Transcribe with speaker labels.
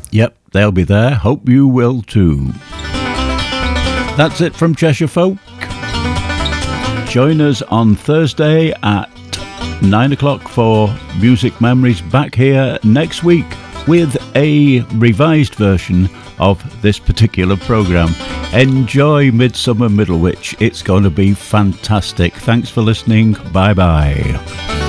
Speaker 1: Yep, they'll be there. Hope you will too. That's it from Cheshire Folk. Join us on Thursday at 9 o'clock for Music Memories, back here next week with a revised version of this particular programme. Enjoy Midsummer Middlewich. It's going to be fantastic. Thanks for listening. Bye bye.